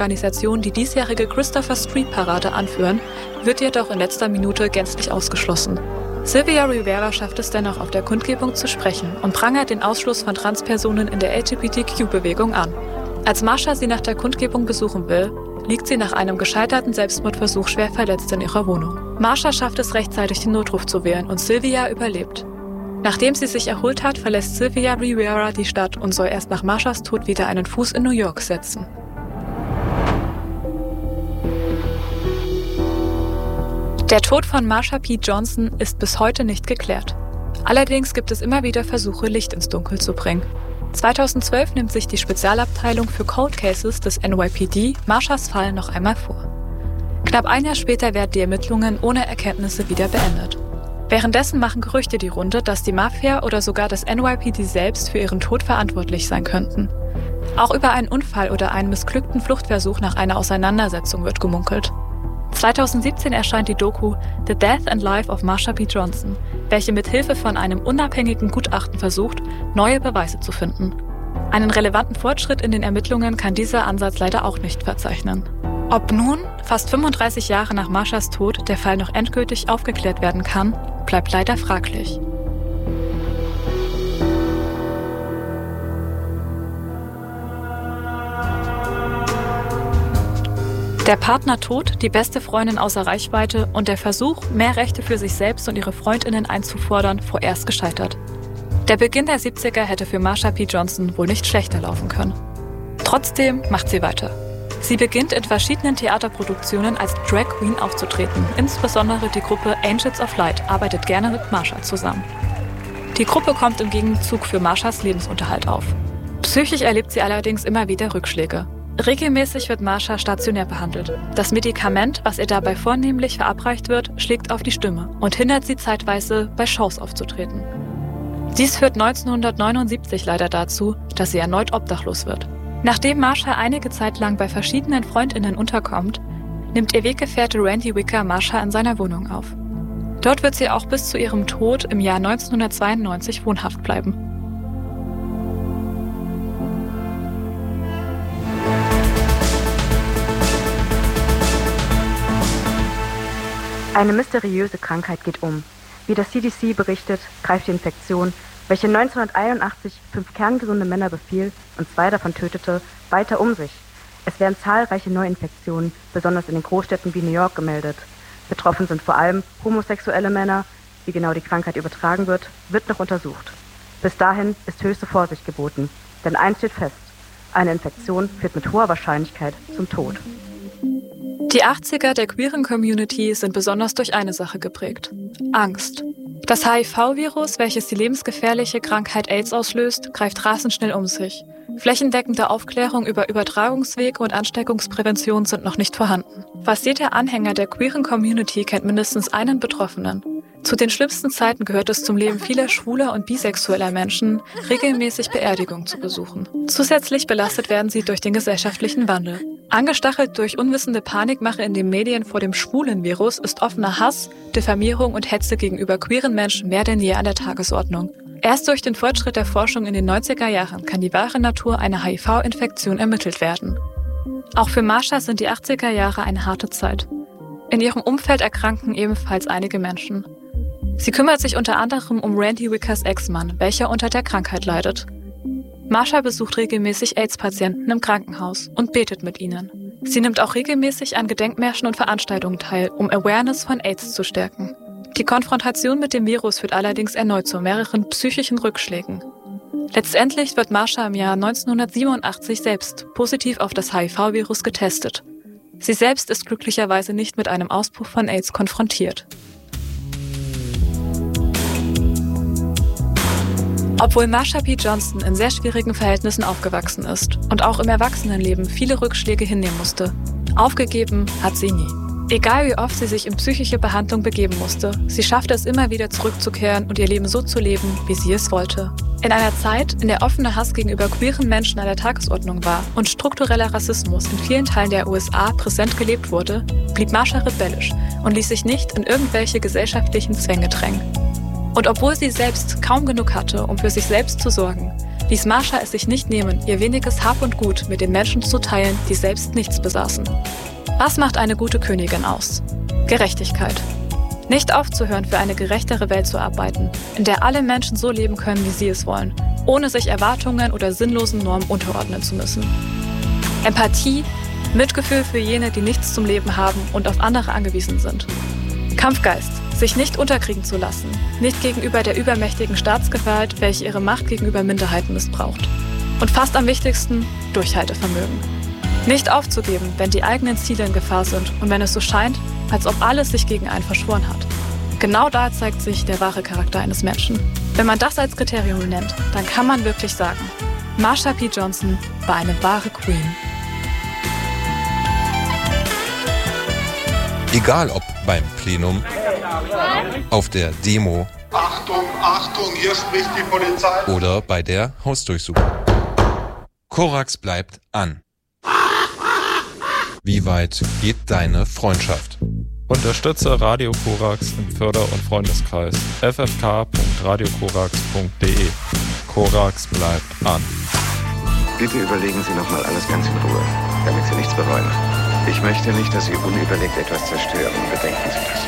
Organisation die diesjährige Christopher Street Parade anführen, wird jedoch in letzter Minute gänzlich ausgeschlossen. Sylvia Rivera schafft es dennoch, auf der Kundgebung zu sprechen und prangert den Ausschluss von Transpersonen in der LGBTQ-Bewegung an. Als Marsha sie nach der Kundgebung besuchen will, liegt sie nach einem gescheiterten Selbstmordversuch schwer verletzt in ihrer Wohnung. Marsha schafft es rechtzeitig, den Notruf zu wählen und Sylvia überlebt. Nachdem sie sich erholt hat, verlässt Sylvia Rivera die Stadt und soll erst nach Marshas Tod wieder einen Fuß in New York setzen. Der Tod von Marsha P. Johnson ist bis heute nicht geklärt. Allerdings gibt es immer wieder Versuche, Licht ins Dunkel zu bringen. 2012 nimmt sich die Spezialabteilung für Cold Cases des NYPD Marshas Fall noch einmal vor. Knapp ein Jahr später werden die Ermittlungen ohne Erkenntnisse wieder beendet. Währenddessen machen Gerüchte die Runde, dass die Mafia oder sogar das NYPD selbst für ihren Tod verantwortlich sein könnten. Auch über einen Unfall oder einen missglückten Fluchtversuch nach einer Auseinandersetzung wird gemunkelt. 2017 erscheint die Doku The Death and Life of Marsha P. Johnson, welche mit Hilfe von einem unabhängigen Gutachten versucht, neue Beweise zu finden. Einen relevanten Fortschritt in den Ermittlungen kann dieser Ansatz leider auch nicht verzeichnen. Ob nun, fast 35 Jahre nach Marshas Tod, der Fall noch endgültig aufgeklärt werden kann, bleibt leider fraglich. Der Partner tot, die beste Freundin außer Reichweite und der Versuch, mehr Rechte für sich selbst und ihre FreundInnen einzufordern, vorerst gescheitert. Der Beginn der 70er hätte für Marsha P. Johnson wohl nicht schlechter laufen können. Trotzdem macht sie weiter. Sie beginnt in verschiedenen Theaterproduktionen als Drag Queen aufzutreten. Insbesondere die Gruppe Angels of Light arbeitet gerne mit Marsha zusammen. Die Gruppe kommt im Gegenzug für Marshas Lebensunterhalt auf. Psychisch erlebt sie allerdings immer wieder Rückschläge. Regelmäßig wird Marsha stationär behandelt. Das Medikament, was ihr dabei vornehmlich verabreicht wird, schlägt auf die Stimme und hindert sie zeitweise, bei Shows aufzutreten. Dies führt 1979 leider dazu, dass sie erneut obdachlos wird. Nachdem Marsha einige Zeit lang bei verschiedenen FreundInnen unterkommt, nimmt ihr Weggefährte Randy Wicker Marsha in seiner Wohnung auf. Dort wird sie auch bis zu ihrem Tod im Jahr 1992 wohnhaft bleiben. Eine mysteriöse Krankheit geht um. Wie das CDC berichtet, greift die Infektion, welche 1981 5 kerngesunde Männer befiel und 2 davon tötete, weiter um sich. Es werden zahlreiche Neuinfektionen, besonders in den Großstädten wie New York, gemeldet. Betroffen sind vor allem homosexuelle Männer. Wie genau die Krankheit übertragen wird noch untersucht. Bis dahin ist höchste Vorsicht geboten, denn eins steht fest: eine Infektion führt mit hoher Wahrscheinlichkeit zum Tod. Die 80er der queeren Community sind besonders durch eine Sache geprägt: Angst. Das HIV-Virus, welches die lebensgefährliche Krankheit AIDS auslöst, greift rasend schnell um sich. Flächendeckende Aufklärung über Übertragungswege und Ansteckungsprävention sind noch nicht vorhanden. Fast jeder Anhänger der queeren Community kennt mindestens einen Betroffenen. Zu den schlimmsten Zeiten gehört es zum Leben vieler schwuler und bisexueller Menschen, regelmäßig Beerdigungen zu besuchen. Zusätzlich belastet werden sie durch den gesellschaftlichen Wandel. Angestachelt durch unwissende Panikmache in den Medien vor dem schwulen Virus ist offener Hass, Diffamierung und Hetze gegenüber queeren Menschen mehr denn je an der Tagesordnung. Erst durch den Fortschritt der Forschung in den 90er Jahren kann die wahre Natur einer HIV-Infektion ermittelt werden. Auch für Marsha sind die 80er Jahre eine harte Zeit. In ihrem Umfeld erkranken ebenfalls einige Menschen. Sie kümmert sich unter anderem um Randy Wickers Ex-Mann, welcher unter der Krankheit leidet. Marsha besucht regelmäßig AIDS-Patienten im Krankenhaus und betet mit ihnen. Sie nimmt auch regelmäßig an Gedenkmärschen und Veranstaltungen teil, um Awareness von AIDS zu stärken. Die Konfrontation mit dem Virus führt allerdings erneut zu mehreren psychischen Rückschlägen. Letztendlich wird Marsha im Jahr 1987 selbst positiv auf das HIV-Virus getestet. Sie selbst ist glücklicherweise nicht mit einem Ausbruch von AIDS konfrontiert. Obwohl Marsha P. Johnson in sehr schwierigen Verhältnissen aufgewachsen ist und auch im Erwachsenenleben viele Rückschläge hinnehmen musste, aufgegeben hat sie nie. Egal wie oft sie sich in psychische Behandlung begeben musste, sie schaffte es immer wieder zurückzukehren und ihr Leben so zu leben, wie sie es wollte. In einer Zeit, in der offener Hass gegenüber queeren Menschen an der Tagesordnung war und struktureller Rassismus in vielen Teilen der USA präsent gelebt wurde, blieb Marsha rebellisch und ließ sich nicht in irgendwelche gesellschaftlichen Zwänge drängen. Und obwohl sie selbst kaum genug hatte, um für sich selbst zu sorgen, ließ Marsha es sich nicht nehmen, ihr weniges Hab und Gut mit den Menschen zu teilen, die selbst nichts besaßen. Was macht eine gute Königin aus? Gerechtigkeit. Nicht aufzuhören, für eine gerechtere Welt zu arbeiten, in der alle Menschen so leben können, wie sie es wollen, ohne sich Erwartungen oder sinnlosen Normen unterordnen zu müssen. Empathie, Mitgefühl für jene, die nichts zum Leben haben und auf andere angewiesen sind. Kampfgeist, sich nicht unterkriegen zu lassen, nicht gegenüber der übermächtigen Staatsgewalt, welche ihre Macht gegenüber Minderheiten missbraucht. Und fast am wichtigsten, Durchhaltevermögen. Nicht aufzugeben, wenn die eigenen Ziele in Gefahr sind und wenn es so scheint, als ob alles sich gegen einen verschworen hat. Genau da zeigt sich der wahre Charakter eines Menschen. Wenn man das als Kriterium nennt, dann kann man wirklich sagen, Marsha P. Johnson war eine wahre Queen. Egal ob beim Plenum, auf der Demo, Achtung, Achtung, hier spricht die Polizei. Oder bei der Hausdurchsuchung. Korax bleibt an. Wie weit geht deine Freundschaft? Unterstütze Radio Korax im Förder- und Freundeskreis ffk.radiokorax.de. Korax bleibt an. Bitte überlegen Sie nochmal alles ganz in Ruhe, damit Sie nichts bereuen. Ich möchte nicht, dass Sie unüberlegt etwas zerstören. Bedenken Sie das.